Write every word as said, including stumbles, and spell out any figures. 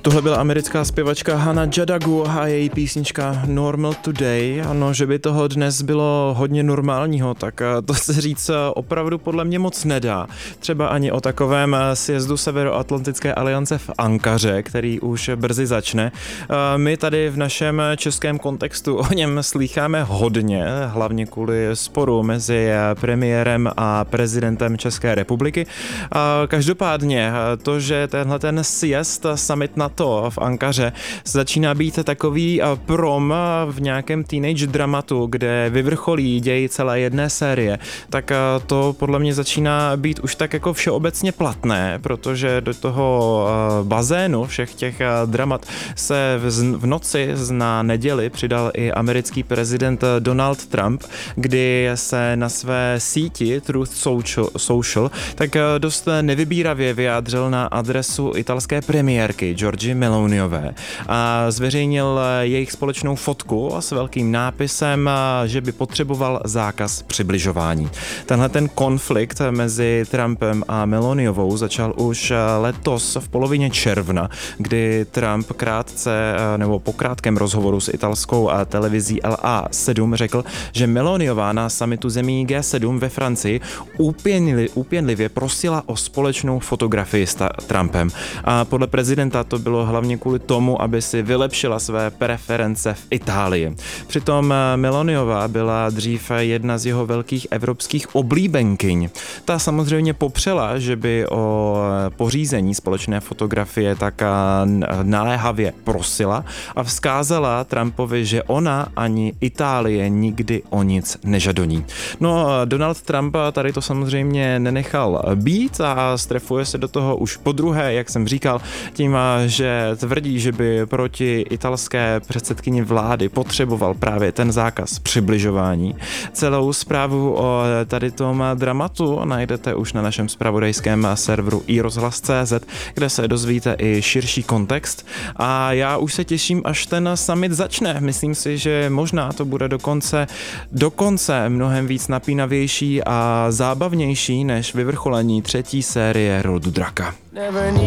Tohle byla americká zpěvačka Hannah Jadagu a její písnička Normal Today. Ano, že by toho dnes bylo hodně normálního, tak to se říct opravdu podle mě moc nedá. Třeba ani o takovém sjezdu Severoatlantické aliance v Ankaře, který už brzy začne. My tady v našem českém kontextu o něm slýcháme hodně, hlavně kvůli sporu mezi premiérem a prezidentem České republiky. Každopádně to, že tenhle ten sjezd summit NATO v Ankaře začíná být takový prom v nějakém teenage dramatu, kde vyvrcholí děj celé jedné série, tak to podle mě začíná být už tak jako všeobecně platné, protože do toho bazénu všech těch dramat se v noci na neděli přidal i americký prezident Donald Trump, kdy se na své síti Truth Social, Social tak dost nevybíravě vyjádřil na adresu italské premiérky Giorgie Meloniové a zveřejnil jejich společnou fotku s velkým nápisem, že by potřeboval zákaz přibližování. Tenhle ten konflikt mezi Trumpem a Meloniovou začal už letos v polovině června, kdy Trump krátce nebo po krátkém rozhovoru s italskou televizí L A sedm řekl, že Meloniová na summitu zemí G sedm ve Francii úpěnli, úpěnlivě prosila o společnou fotografii s Trumpem. A podle prezidenta to bylo hlavně kvůli tomu, aby si vylepšila své preference v Itálii. Přitom Meloniová byla dřív jedna z jeho velkých evropských oblíbenkyň. Ta samozřejmě popřela, že by o pořízení společné fotografie tak naléhavě prosila a vzkázala Trumpovi, že ona ani Itálie nikdy o nic nežadoní. No, Donald Trump tady to samozřejmě nenechal být a strefuje se do toho už podruhé, jak jsem říkal, tím, že tvrdí, že by proti italské předsedkyni vlády potřeboval právě ten zákaz přibližování. Celou zprávu o tady tom dramatu najdete už na našem zpravodajském serveru i rozhlas tečka cé zet, kde se dozvíte i širší kontext. A já už se těším, až ten summit začne. Myslím si, že možná to bude dokonce, dokonce mnohem víc napínavější a zábavnější než vyvrcholení třetí série Rodu draka.